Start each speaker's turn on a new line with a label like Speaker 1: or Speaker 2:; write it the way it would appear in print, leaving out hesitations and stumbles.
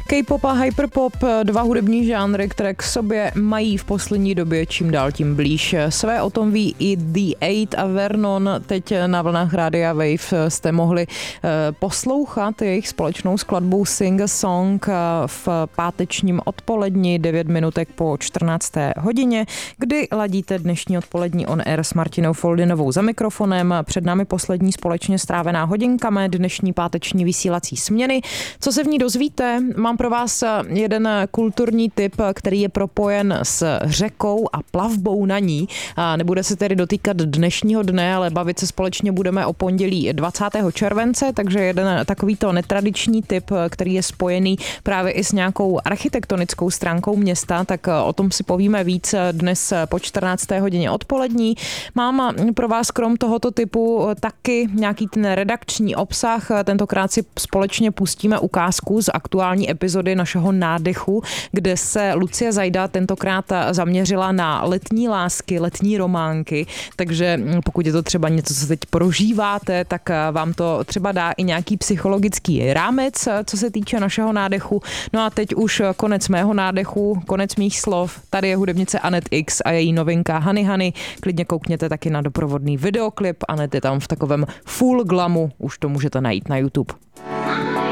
Speaker 1: K-pop a hyperpop, dva hudební žánry, které k sobě mají v poslední době čím dál tím blíž. Své o tom ví i The Eight a Vernon. Teď na vlnách Rádia Wave jste mohli poslouchat jejich společnou skladbu Sing a Song v pátečním odpoledni 9 minutek po 14. hodině, kdy ladíte dnešní odpolední on air s Martinou Foldinovou za mikrofonem. Před námi poslední společně strávená hodinka mé dnešní páteční vysílací směny. Co se v ní dozvíte? Mám pro vás jeden kulturní tip, který je propojen s řekou a plavbou na ní. A nebude se tedy dotýkat dnešního dne, ale bavit se společně budeme o pondělí 20. července, takže jeden takovýto netradiční tip, který je spojený právě i s nějakou architektonickou stránkou města, tak o tom si povíme víc dnes po 14. hodině odpolední. Mám pro vás krom tohoto typu taky nějaký ten redakční obsah. Tentokrát si společně pustíme ukázku z aktuální epizody našeho Nádechu, kde se Lucie Zajda tentokrát zaměřila na letní lásky, letní románky, takže pokud je to třeba něco, co teď prožíváte, tak vám to třeba dá i nějaký psychologický rámec, co se týče našeho nádechu. No a teď už konec mého nádechu, konec mých slov. Tady je hudebnice Anet X a její novinka Honey Honey. Klidně koukněte taky na doprovodný videoklip. Anet je tam v takovém full glamu, už to můžete najít na YouTube.